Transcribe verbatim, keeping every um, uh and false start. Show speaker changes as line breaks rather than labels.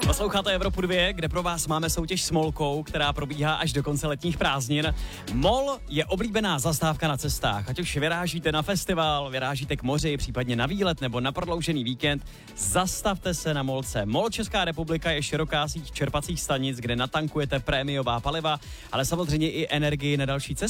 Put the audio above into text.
Posloucháte Evropu dva, kde pro vás máme soutěž s Molkou, která probíhá až do konce letních prázdnin. Mol je oblíbená zastávka na cestách. Ať už vyrážíte na festival, vyrážíte k moři, případně na výlet nebo na prodloužený víkend, zastavte se na Molce. Mol Česká republika je široká síť čerpacích stanic, kde natankujete prémiová paliva, ale samozřejmě i energii na další cestu.